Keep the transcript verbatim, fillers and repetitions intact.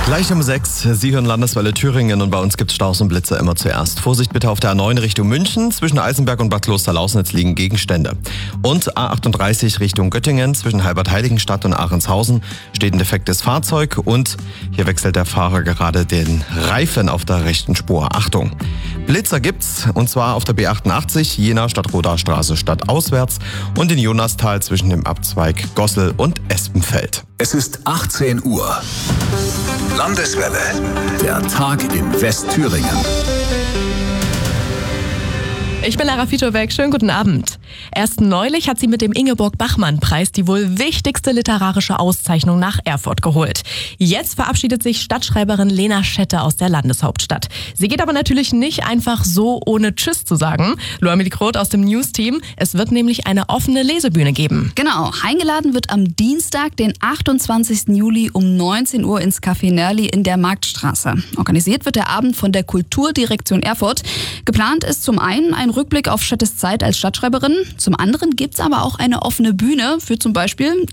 Gleich um sechs, Sie hören Landeswelle Thüringen und bei uns gibt es Staus und Blitze immer zuerst. Vorsicht bitte auf der A neun Richtung München, zwischen Eisenberg und Bad Klosterlausnitz liegen Gegenstände. Und A achtunddreißig Richtung Göttingen, zwischen Halbert-Heiligenstadt und Ahrendshausen steht ein defektes Fahrzeug und hier wechselt der Fahrer gerade den Reifen auf der rechten Spur. Achtung! Blitzer gibt's und zwar auf der B achtundachtzig, Jena Stadtroder Straße stadtauswärts und in Jonastal zwischen dem Abzweig Gossel und Espenfeld. Es ist achtzehn Uhr. Landeswelle. Der Tag in Westthüringen. Ich bin Lara Fitobeck, schönen guten Abend. Erst neulich hat sie mit dem Ingeborg-Bachmann-Preis die wohl wichtigste literarische Auszeichnung nach Erfurt geholt. Jetzt verabschiedet sich Stadtschreiberin Lena Schette aus der Landeshauptstadt. Sie geht aber natürlich nicht einfach so, ohne Tschüss zu sagen. Loami Kroth aus dem News-Team, es wird nämlich eine offene Lesebühne geben. Genau, eingeladen wird am Dienstag, den achtundzwanzigsten Juli um neunzehn Uhr ins Café Nörli in der Marktstraße. Organisiert wird der Abend von der Kulturdirektion Erfurt. Geplant ist zum einen ein Rückblick auf Schettes Zeit als Stadtschreiberin. Zum anderen gibt's aber auch eine offene Bühne für zum Beispiel